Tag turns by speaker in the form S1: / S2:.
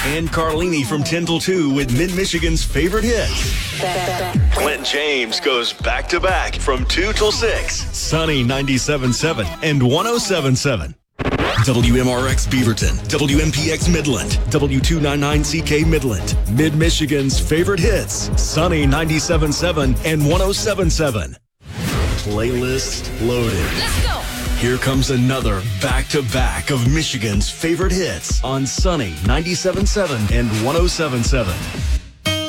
S1: And Carlini from 10 till 2 with Mid-Michigan's favorite hits. Clint James goes back-to-back from 2 till 6. Sunny 97.7 and 107.7. WMRX Beaverton, WMPX Midland, W299CK Midland, Mid-Michigan's favorite hits, Sunny 97.7 and 107.7. Playlist loaded.
S2: Let's go.
S1: Here comes another back-to-back of Michigan's favorite hits on Sunny 97.7 and 107.7.